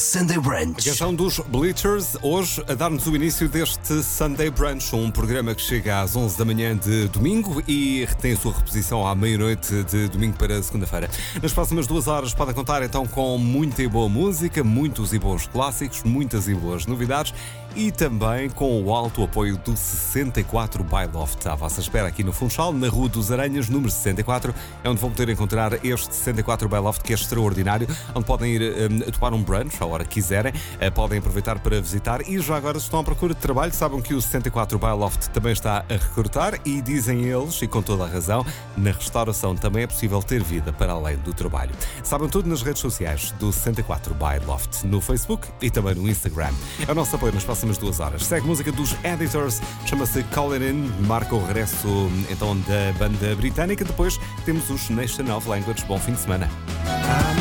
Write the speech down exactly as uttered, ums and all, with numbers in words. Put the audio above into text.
Sunday A Brunch. canção dos Bleachers, hoje a dar-nos o início deste Sunday Brunch, um programa que chega às onze da manhã de domingo e tem a sua reposição à meia-noite de domingo para segunda-feira. Nas próximas duas horas podem contar então com muita e boa música, muitos e bons clássicos, muitas e boas novidades e também com o alto apoio do sessenta e quatro by Loft. À vossa espera aqui no Funchal, na Rua dos Aranhas, número sessenta e quatro, é onde vão poder encontrar este sessenta e quatro by Loft, que é extraordinário, onde podem ir um, tomar um brunch à hora que quiserem, uh, podem aproveitar para visitar e já agora se estão à procura de trabalho, sabem que o sessenta e quatro by Loft também está a recrutar e dizem eles, e com toda a razão, na restauração também é possível ter vida para além do trabalho. Sabem tudo nas redes sociais do sessenta e quatro by Loft, no Facebook e também no Instagram. É o nosso apoio nas próximas duas horas. Segue música dos Editors, chama-se Call It In, marca o regresso então da banda britânica. Depois temos os Nation of Language. Bom fim de semana.